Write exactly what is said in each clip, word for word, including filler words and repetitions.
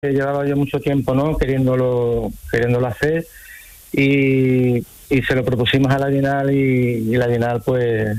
llevaba yo mucho tiempo, ¿no? Queriéndolo, queriéndolo hacer y, y se lo propusimos a la Bienal y, y la Bienal pues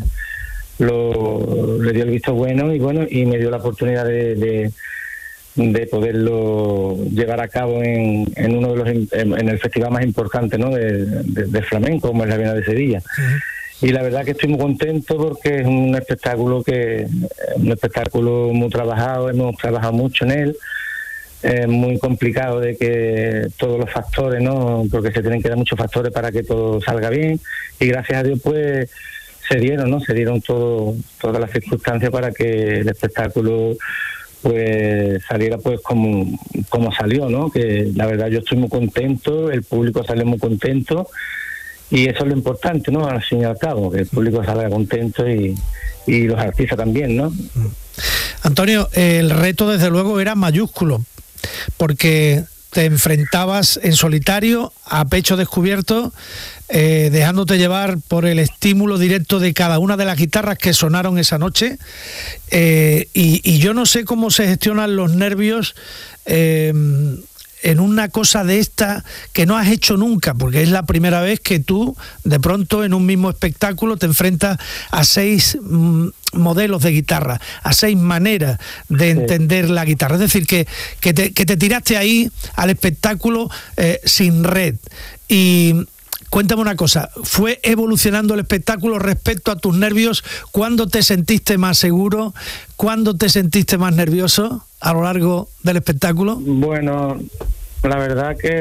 lo, le dio el visto bueno y bueno y me dio la oportunidad de, de, de poderlo llevar a cabo en, en uno de los en, en el festival más importante, ¿no? de, de, de flamenco, como es la Bienal de Sevilla. Uh-huh. Y la verdad que estoy muy contento porque es un espectáculo que un espectáculo muy trabajado, hemos trabajado mucho en él. Es muy complicado de que todos los factores, ¿no? Porque se tienen que dar muchos factores para que todo salga bien y gracias a Dios pues se dieron, ¿no? Se dieron todo, todas las circunstancias para que el espectáculo pues saliera pues como, como salió, ¿no? Que la verdad yo estoy muy contento, el público sale muy contento y eso es lo importante, ¿no? Al fin y al cabo, que el público salga contento y, y los artistas también, ¿no? Antonio, el reto desde luego era mayúsculo, porque te enfrentabas en solitario, a pecho descubierto, eh, dejándote llevar por el estímulo directo de cada una de las guitarras que sonaron esa noche, eh, y, y yo no sé cómo se gestionan los nervios eh, en una cosa de esta que no has hecho nunca, porque es la primera vez que tú, de pronto, en un mismo espectáculo te enfrentas a seis mm, modelos de guitarra, a seis maneras de entender la guitarra. Es decir, que, que, te, que te tiraste ahí al espectáculo eh, sin red. Y cuéntame una cosa, ¿fue evolucionando el espectáculo respecto a tus nervios? ¿Cuándo te sentiste más seguro? ¿Cuándo te sentiste más nervioso a lo largo del espectáculo? Bueno, la verdad que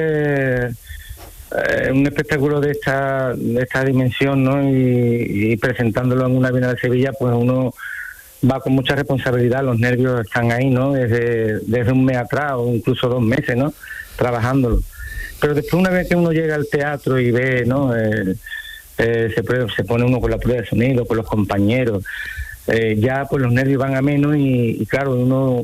eh, un espectáculo de esta de esta dimensión, ¿no? Y, y presentándolo en una Bienal de Sevilla, pues uno va con mucha responsabilidad, los nervios están ahí, ¿no? Desde, desde un mes atrás o incluso dos meses, ¿no? Trabajándolo. Pero después, una vez que uno llega al teatro y ve, ¿no? Eh, eh, se, se pone uno con la prueba de sonido, con los compañeros, eh, ya pues los nervios van a menos y, y claro, uno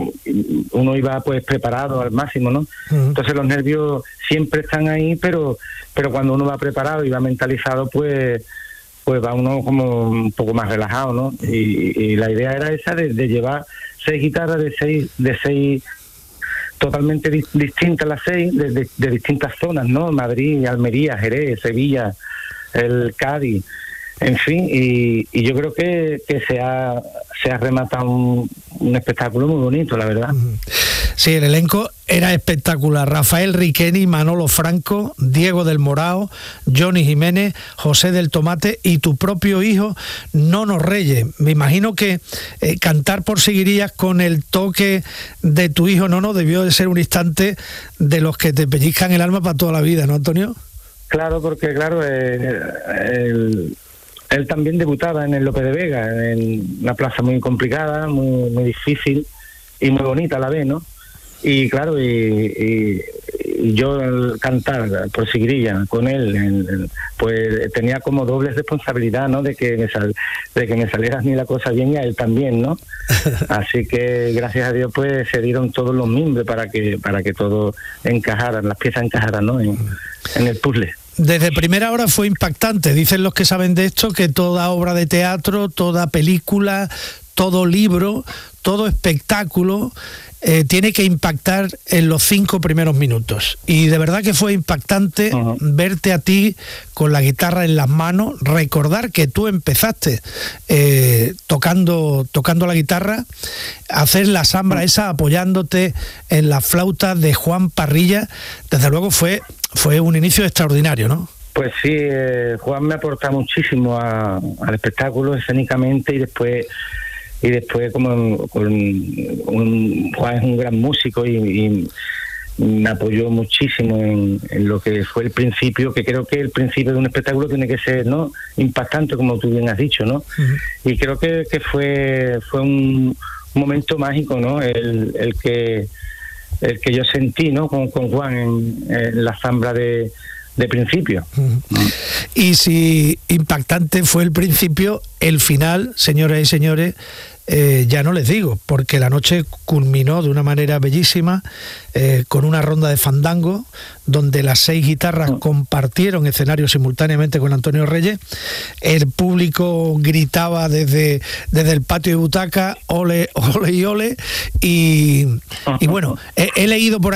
uno iba pues preparado al máximo, ¿no? Uh-huh. Entonces los nervios siempre están ahí, pero pero cuando uno va preparado y va mentalizado, pues pues va uno como un poco más relajado, ¿no? Y, y la idea era esa de, de llevar seis guitarras de seis de seis totalmente di- distintas las seis, de, de, de distintas zonas, ¿no? Madrid, Almería, Jerez, Sevilla, el Cádiz, en fin, y, y yo creo que, que se ha se ha rematado un, un espectáculo muy bonito, la verdad. Sí, el elenco era espectacular. Rafael Riqueni, Manolo Franco, Diego del Morao, Johnny Jiménez, José del Tomate y tu propio hijo, Nono Reyes. Me imagino que eh, cantar por Seguirías con el toque de tu hijo Nono debió de ser un instante de los que te pellizcan el alma para toda la vida, ¿no, Antonio? Claro, porque claro, eh, el... él también debutaba en el Lope de Vega, en una plaza muy complicada, muy muy difícil y muy bonita a la vez, ¿no? Y claro, y, y, y yo al cantar por Seguiría con él, en, en, pues tenía como doble responsabilidad, ¿no? De que me sal, de que me saliera a mí la cosa bien y a él también, ¿no? Así que gracias a Dios pues se dieron todos los mimbres para que para que todo encajara, las piezas encajaran, ¿no? En, en el puzzle. Desde primera hora fue impactante. Dicen los que saben de esto que toda obra de teatro, toda película, todo libro, todo espectáculo eh, tiene que impactar en los cinco primeros minutos. Y de verdad que fue impactante uh-huh. verte a ti con la guitarra en las manos, recordar que tú empezaste eh, tocando, tocando la guitarra, hacer la sambra esa apoyándote en la flauta de Juan Parrilla. Desde luego fue... Fue un inicio extraordinario, ¿no? Pues sí, eh, Juan me aporta muchísimo a, al espectáculo escénicamente y después y después como con un, Juan es un gran músico y, y me apoyó muchísimo en, en lo que fue el principio, que creo que el principio de un espectáculo tiene que ser, ¿no? Impactante, como tú bien has dicho, ¿no? Uh-huh. Y creo que, que fue fue un, un momento mágico, ¿no? El, el que el que yo sentí, ¿no? Con, con Juan en, en la zambra de, de principio. Y si impactante fue el principio, el final, señoras y señores, eh, ya no les digo, porque la noche culminó de una manera bellísima, eh, con una ronda de fandango, donde las seis guitarras compartieron escenario simultáneamente con Antonio Reyes. El público gritaba desde, desde el patio de butaca, ole, ole y ole, y, y bueno, he, he leído por